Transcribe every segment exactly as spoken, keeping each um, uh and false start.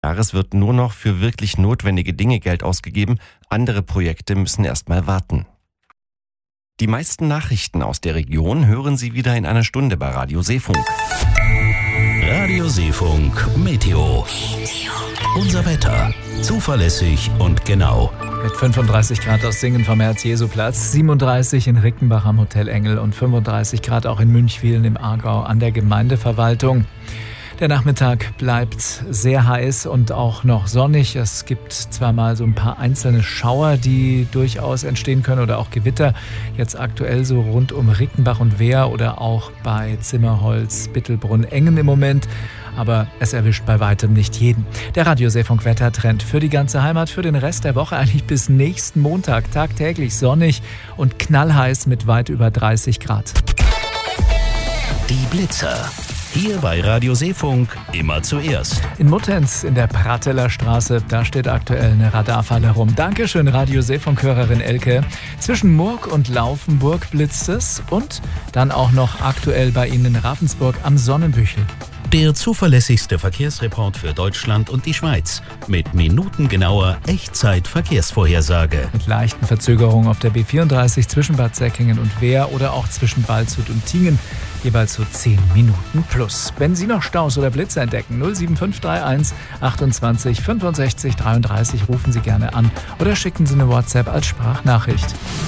Es wird nur noch für wirklich notwendige Dinge Geld ausgegeben. Andere Projekte müssen erstmal warten. Die meisten Nachrichten aus der Region hören Sie wieder in einer Stunde bei Radio Seefunk. Radio Seefunk Meteo. Unser Wetter. Zuverlässig und genau. Mit fünfunddreißig Grad aus Singen vom Herz-Jesu-Platz, siebenunddreißig in Rickenbach am Hotel Engel und fünfunddreißig Grad auch in Münchwilen im Aargau an der Gemeindeverwaltung. Der Nachmittag bleibt sehr heiß und auch noch sonnig. Es gibt zwar mal so ein paar einzelne Schauer, die durchaus entstehen können oder auch Gewitter. Jetzt aktuell so rund um Rickenbach und Wehr oder auch bei Zimmerholz, Bittelbrunn, Engen im Moment. Aber es erwischt bei weitem nicht jeden. Der Radio Seefunk Wettertrend für die ganze Heimat, für den Rest der Woche eigentlich bis nächsten Montag. Tagtäglich sonnig und knallheiß mit weit über dreißig Grad. Die Blitzer. Hier bei Radio Seefunk immer zuerst. In Muttenz in der Pratteler Straße, da steht aktuell eine Radarfalle rum. Dankeschön, Radio Seefunk-Hörerin Elke. Zwischen Murg und Laufenburg blitzt es und dann auch noch aktuell bei Ihnen in Ravensburg am Sonnenbüchel. Der zuverlässigste Verkehrsreport für Deutschland und die Schweiz mit minutengenauer Echtzeit-Verkehrsvorhersage. Mit leichten Verzögerungen auf der B vierunddreißig zwischen Bad Säckingen und Wehr oder auch zwischen Waldshut und Tingen. Jeweils so zehn Minuten plus. Wenn Sie noch Staus oder Blitze entdecken, null sieben fünf drei eins achtundzwanzig fünfundsechzig dreiunddreißig rufen Sie gerne an oder schicken Sie eine WhatsApp als Sprachnachricht.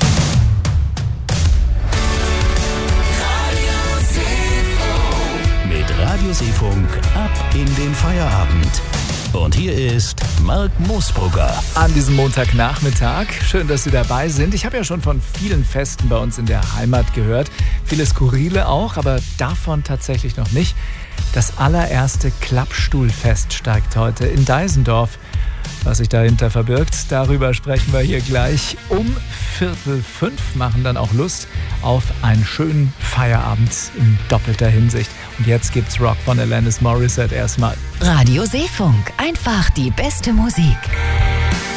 Radio Seefunk ab in den Feierabend. Und hier ist Marc Moosbrugger. An diesem Montagnachmittag. Schön, dass Sie dabei sind. Ich habe ja schon von vielen Festen bei uns in der Heimat gehört. Viele skurrile auch, aber davon tatsächlich noch nicht. Das allererste Klappstuhlfest steigt heute in Deisendorf. Was sich dahinter verbirgt, darüber sprechen wir hier gleich. Um Viertel fünf machen dann auch Lust auf einen schönen Feierabend in doppelter Hinsicht. Und jetzt gibt's Rock von Alanis Morissette erstmal. Radio Seefunk, einfach die beste Musik.